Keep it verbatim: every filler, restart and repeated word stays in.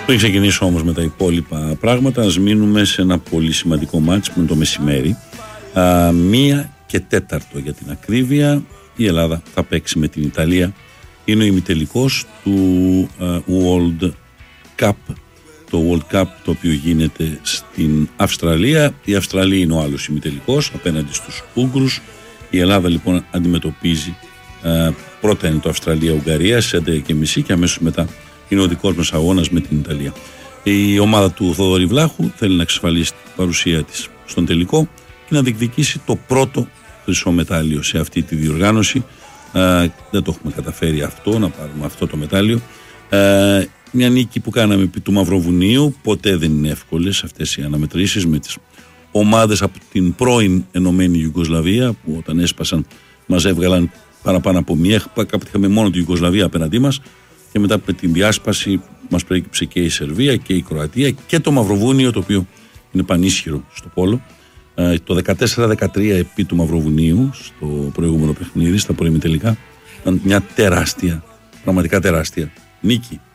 Πριν ξεκινήσω όμως με τα υπόλοιπα πράγματα, ας μείνουμε σε ένα πολύ σημαντικό μάτς που είναι το μεσημέρι. Α, μία και τέταρτο για την ακρίβεια. Η Ελλάδα θα παίξει με την Ιταλία. Είναι ο ημιτελικός του uh, World Cup. Το World Cup το οποίο γίνεται στην Αυστραλία. Η Αυστραλία είναι ο άλλος ημιτελικός απέναντι στους Ούγγρους. Η Ελλάδα λοιπόν αντιμετωπίζει uh, πρώτα είναι το Αυστραλία-Ουγγαρία στις έντεκα και μισή και αμέσως μετά είναι ο δικός μας αγώνας με την Ιταλία. Η ομάδα του Θοδωρή Βλάχου θέλει να εξασφαλίσει την παρουσία της στον τελικό και να διεκδικήσει το πρώτο χρυσό μετάλλιο σε αυτή τη διοργάνωση. Ε, δεν το έχουμε καταφέρει αυτό, να πάρουμε αυτό το μετάλλιο. Ε, μια νίκη που κάναμε επί του Μαυροβουνίου, ποτέ δεν είναι εύκολες αυτές οι αναμετρήσεις με τις ομάδες από την πρώην Ενωμένη Ιουγκοσλαβία που όταν έσπασαν μας έβγαλαν παραπάνω από μία. Κάποτε είχαμε μόνο τη Ιουγκοσλαβία απέναντί μας και μετά με την διάσπαση μας προέκυψε και η Σερβία και η Κροατία και το Μαυροβούνιο, το οποίο είναι πανίσχυρο στο πόλο. Ε, το δεκατέσσερα δεκατρία επί του Μαυροβουνίου στο προηγούμενο παιχνίδι, στα προημιτελικά, ήταν μια τεράστια, πραγματικά τεράστια νίκη